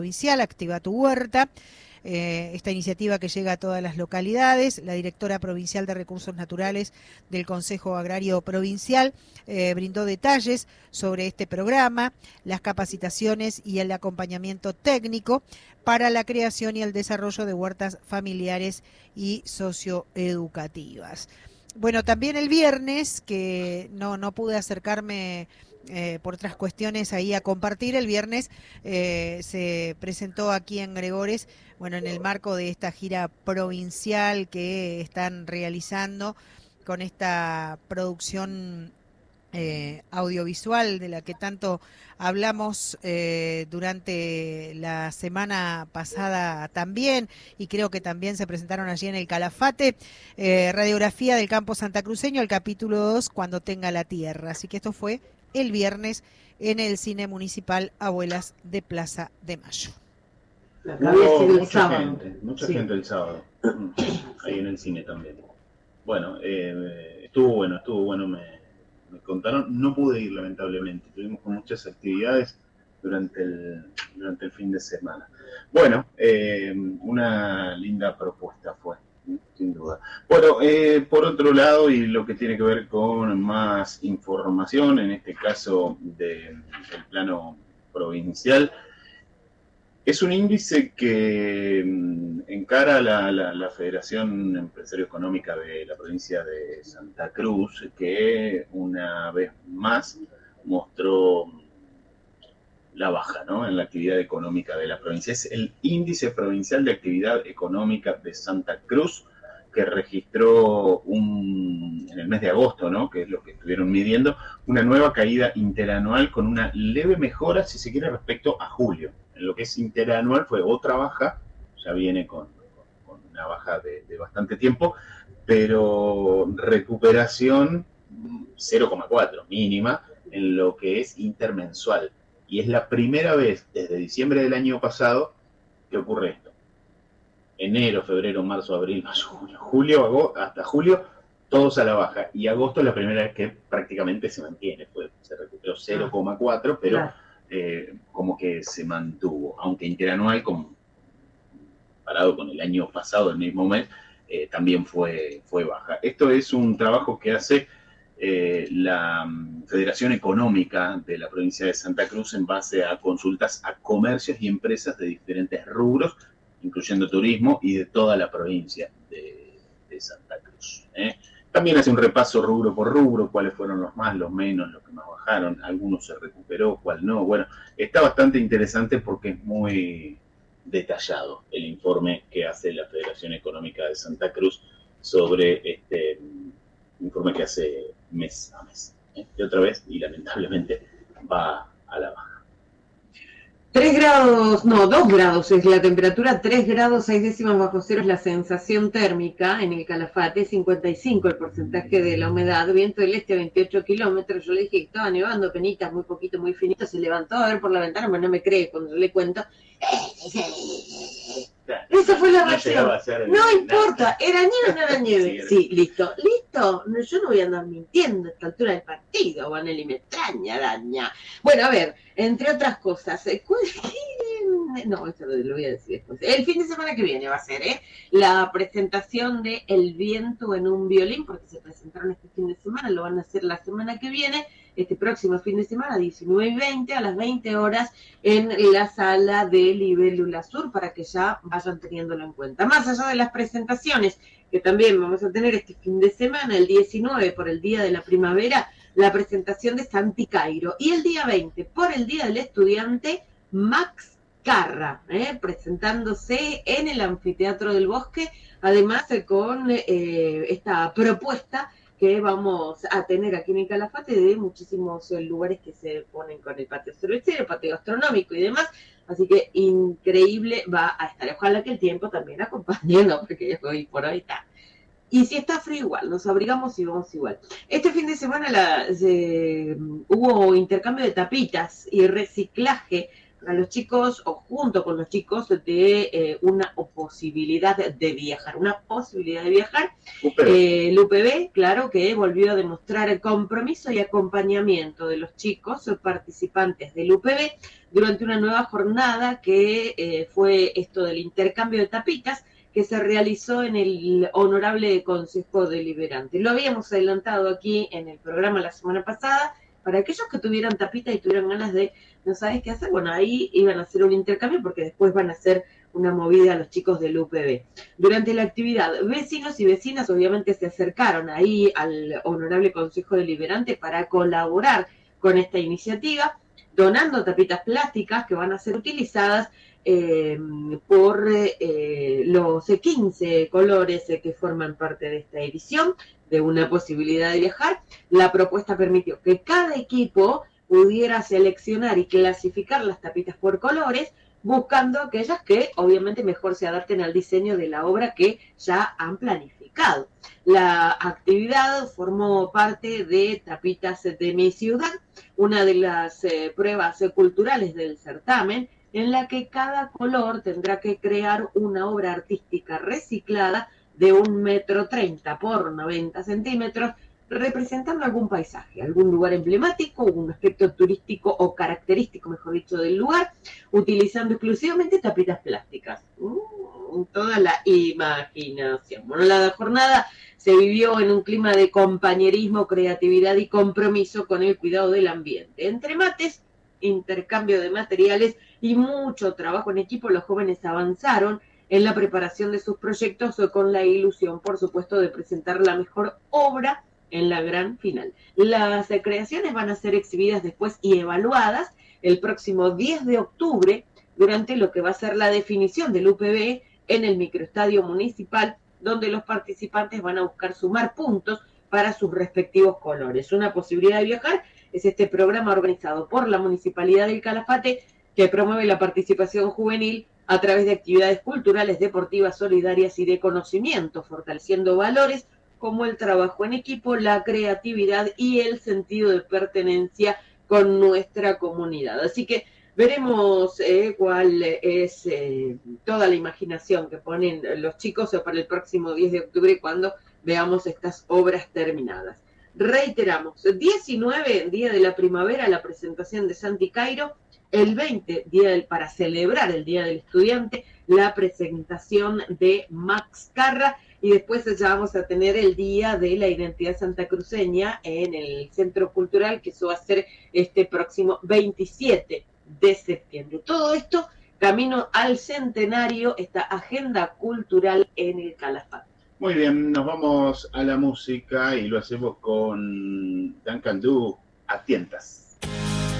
provincial, Activa tu Huerta. Esta iniciativa que llega a todas las localidades. La directora provincial de Recursos Naturales del Consejo Agrario Provincial brindó detalles sobre este programa, las capacitaciones y el acompañamiento técnico para la creación y el desarrollo de huertas familiares y socioeducativas. Bueno, también el viernes, que no pude acercarme por otras cuestiones ahí a compartir, el viernes se presentó aquí en Gregores, bueno, en el marco de esta gira provincial que están realizando con esta producción audiovisual de la que tanto hablamos durante la semana pasada también, y creo que también se presentaron allí en el Calafate, radiografía del campo santacruceño, el capítulo 2, Cuando tenga la tierra. Así que esto fue el viernes en el Cine Municipal Abuelas de Plaza de Mayo. Hubo mucha gente el sábado, ahí en el cine también. Bueno, estuvo bueno, me contaron, no pude ir lamentablemente, tuvimos con muchas actividades durante el fin de semana. Bueno, una linda propuesta fue, sin duda. Bueno, por otro lado, y lo que tiene que ver con más información, en este caso del plano provincial, es un índice que encara la Federación Empresario Económica de la provincia de Santa Cruz, que una vez más mostró la baja, ¿no?, en la actividad económica de la provincia. Es el Índice Provincial de Actividad Económica de Santa Cruz, que registró en el mes de agosto, ¿no?, que es lo que estuvieron midiendo, una nueva caída interanual con una leve mejora, si se quiere, respecto a julio. En lo que es interanual fue otra baja, ya viene con una baja de bastante tiempo, pero recuperación 0,4 mínima en lo que es intermensual. Y es la primera vez desde diciembre del año pasado que ocurre esto. Enero, febrero, marzo, abril, mayo, julio, hasta julio, todos a la baja. Y agosto es la primera vez que prácticamente se mantiene. Se recuperó 0,4, pero claro, como que se mantuvo. Aunque interanual, comparado con el año pasado, el mismo mes, también fue baja. Esto es un trabajo que hace la Federación Económica de la provincia de Santa Cruz en base a consultas a comercios y empresas de diferentes rubros, incluyendo turismo, y de toda la provincia de Santa Cruz. También hace un repaso rubro por rubro, cuáles fueron los más, los menos, los que más bajaron, algunos se recuperó, cuál no. Bueno, está bastante interesante porque es muy detallado el informe que hace la Federación Económica de Santa Cruz sobre este informe que hace mes a mes. Y otra vez, y lamentablemente, va a la baja. 3 grados, no, 2 grados es la temperatura, 3 grados 6 décimas bajo cero es la sensación térmica en el Calafate, 55 el porcentaje de la humedad, viento del este a 28 kilómetros. Yo le dije que estaba nevando, penitas, muy poquito, muy finito, se levantó a ver por la ventana, pero no me cree cuando yo le cuento. Esa fue la reacción. No importa, ¿era nieve o no era nieve? Sí, listo. No, yo no voy a andar mintiendo a esta altura del partido, Vanelli, me extraña, araña. Bueno, a ver, entre otras cosas, no, eso lo voy a decir después. El fin de semana que viene va a ser la presentación de El viento en un violín, porque se presentaron este fin de semana, lo van a hacer la semana que viene, este próximo fin de semana, 19:20, a las 20 horas, en la sala de Libélula Sur, para que ya vayan teniéndolo en cuenta. Más allá de las presentaciones, que también vamos a tener este fin de semana, el 19, por el Día de la Primavera, la presentación de Santi Cairo, y el día 20, por el Día del Estudiante, Max Carra, presentándose en el Anfiteatro del Bosque, además con esta propuesta que vamos a tener aquí en el Calafate de muchísimos lugares que se ponen con el patio cervecero, el patio gastronómico y demás. Así que increíble va a estar. Ojalá que el tiempo también acompañe, ¿no? Porque hoy por hoy está. Y si está frío igual, nos abrigamos y vamos igual. Este fin de semana hubo intercambio de tapitas y reciclaje a los chicos, o junto con los chicos, de una posibilidad de viajar. El UPB, claro, que volvió a demostrar el compromiso y acompañamiento de los chicos participantes del UPB durante una nueva jornada que fue esto del intercambio de tapitas, que se realizó en el Honorable Consejo Deliberante. Lo habíamos adelantado aquí en el programa la semana pasada. Para aquellos que tuvieran tapita y tuvieran ganas de no sabes qué hacer, bueno, ahí iban a hacer un intercambio porque después van a hacer una movida a los chicos del UPB. Durante la actividad, vecinos y vecinas obviamente se acercaron ahí al Honorable Consejo Deliberante para colaborar con esta iniciativa, donando tapitas plásticas que van a ser utilizadas por los 15 colores que forman parte de esta edición de una posibilidad de viajar. La propuesta permitió que cada equipo pudiera seleccionar y clasificar las tapitas por colores, buscando aquellas que obviamente mejor se adapten al diseño de la obra que ya han planificado. La actividad formó parte de Tapitas de mi ciudad, una de las pruebas culturales del certamen, en la que cada color tendrá que crear una obra artística reciclada de 1,30 m por 90 centímetros, representando algún paisaje, algún lugar emblemático, un aspecto turístico o característico, mejor dicho, del lugar, utilizando exclusivamente tapitas plásticas. Toda la imaginación. Bueno, la jornada se vivió en un clima de compañerismo, creatividad y compromiso con el cuidado del ambiente. Entre mates, intercambio de materiales y mucho trabajo en equipo, los jóvenes avanzaron en la preparación de sus proyectos con la ilusión, por supuesto, de presentar la mejor obra en la gran final. Las creaciones van a ser exhibidas después y evaluadas el próximo 10 de octubre durante lo que va a ser la definición del UPB en el microestadio municipal, donde los participantes van a buscar sumar puntos para sus respectivos colores. Una posibilidad de viajar es este programa organizado por la Municipalidad del Calafate, que promueve la participación juvenil a través de actividades culturales, deportivas, solidarias y de conocimiento, fortaleciendo valores como el trabajo en equipo, la creatividad y el sentido de pertenencia con nuestra comunidad. Así que veremos cuál es toda la imaginación que ponen los chicos para el próximo 10 de octubre cuando veamos estas obras terminadas. Reiteramos, 19, Día de la Primavera, la presentación de Santi Cairo, el 20, para celebrar el Día del Estudiante, la presentación de Max Carra, y después ya vamos a tener el Día de la Identidad Santacruceña en el Centro Cultural, que eso va a ser este próximo 27 de septiembre. Todo esto camino al centenario, esta agenda cultural en el Calafate. Muy bien, nos vamos a la música y lo hacemos con Duncan Du, A Tientas.